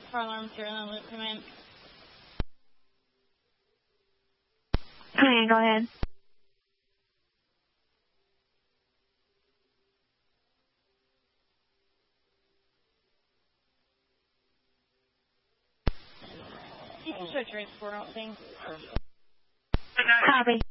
4 alarms here in the loop. Come in. Okay, go ahead. You can show transport, I don't think. Copy.